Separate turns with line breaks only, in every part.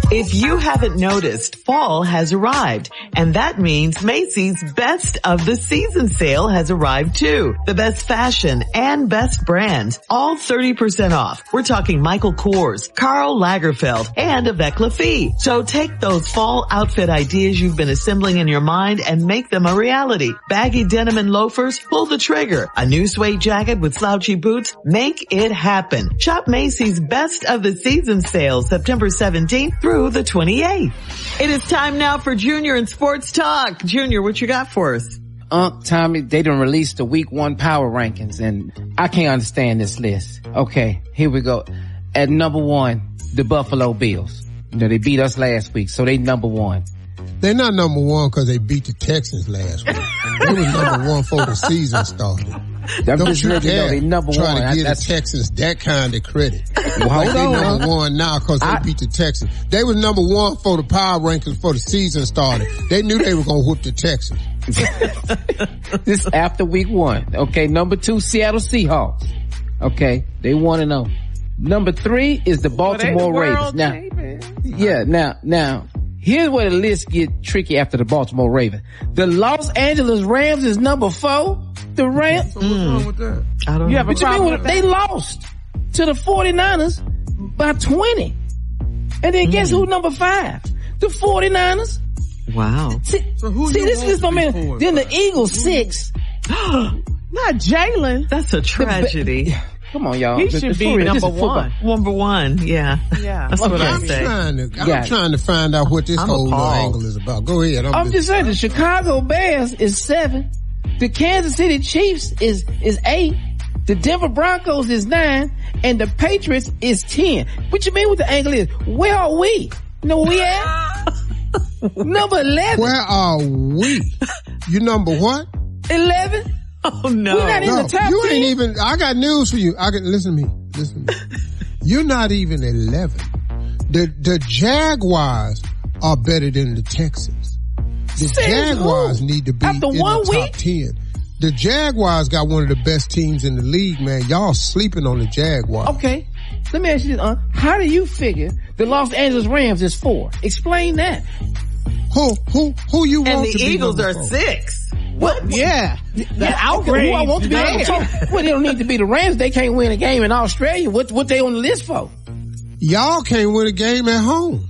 If you haven't noticed, fall has arrived, and that means Macy's Best of the Season sale has arrived too. The best fashion and best brands, all 30% off. We're talking Michael Kors, Karl Lagerfeld, and Avec Lafie. So take those fall outfit ideas you've been assembling in your mind and make them a reality. Baggy denim and loafers, pull the trigger. A new suede jacket with slouchy boots, make it happen. Shop Macy's Best of the Season sale September 17th through the 28th. It is time now for Junior and Sports Talk. Junior, what you got for us?
Tommy, they done released the week 1 power rankings, and I can't understand this list. Okay, here we go. At number 1, the Buffalo Bills. You know, they beat us last week, so they number 1.
They're not number 1 because they beat the Texans last week. They was number 1 before the season started. Don't you dare try to give the Texans that kind of credit. Like they number 1 now because they beat the Texans. They was number 1 for the power rankings before the season started. They knew they were going to whoop the Texans.
This after week 1. Okay, number 2, Seattle Seahawks. Okay, they 1-0. Number 3 is the Baltimore Ravens. Now, here's where the list get tricky after the Baltimore Ravens. The Los Angeles Rams is number 4. The Rams.
So what's wrong with that?
I don't know.
But you mean when they lost to the 49ers by 20. And then guess who number 5? The 49ers.
Wow.
So who
this list don't mean. Then the Eagles 6.
Not Jalen.
That's a tragedy.
Come on, y'all.
He should be number 1.
Number 1, yeah. That's what I say.
I'm trying to find out what this whole little angle is about. Go ahead.
I'm just saying the Chicago Bears is 7. The Kansas City Chiefs is 8. The Denver Broncos is 9. And the Patriots is 10. What you mean what the angle is? Where are we? You know where we at? Number 11.
Where are we? You number what?
11.
Oh no.
We're not in the top 10.
You ain't even, I got news for you. Listen to me. You're not even 11. The Jaguars are better than the Texans. The Jaguars need to be in the top 10. The Jaguars got one of the best teams in the league, man. Y'all sleeping on the Jaguars.
Okay. Let me ask you this, how do you figure the Los Angeles Rams is 4? Explain that.
Who you want to be?
And the Eagles are 6.
What?
Yeah. The outrage.
Who I want to be number 2? Well, they don't need to be the Rams. They can't win a game in Australia. What they on the list for?
Y'all can't win a game at home.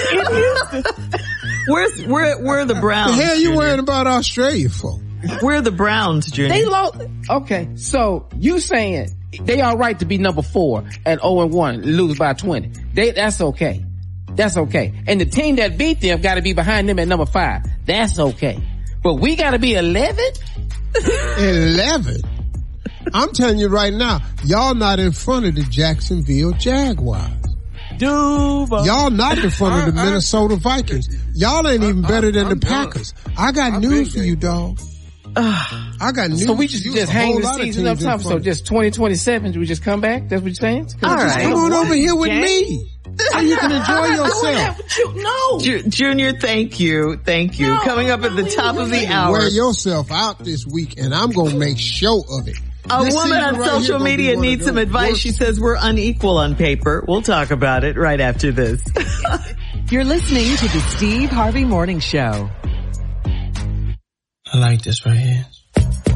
Where are the Browns?
The hell you worrying about Australia for?
Where are the Browns, Junior?
They lost. Okay, so you saying they all right to be number 4 at 0-1, lose by 20. That's okay. That's okay. And the team that beat them got to be behind them at number 5. That's okay. But we got to be 11?
11? I'm telling you right now, y'all not in front of the Jacksonville Jaguars. Y'all not in front of the Minnesota Vikings. Y'all ain't even better than the Packers. I got news for you, dog. I got news.
So we just hang the season up top. So just 2027, we just come back? That's what you're saying?
All right.
Come on over here with me. So you can enjoy yourself.
No.
Junior, thank you. No, coming up at the top of the hour.
Wear yourself out this week and I'm going to make show of it.
A woman on social media needs some advice. She says we're unequal on paper. We'll talk about it right after this.
You're listening to the Steve Harvey Morning Show.
I like this right here.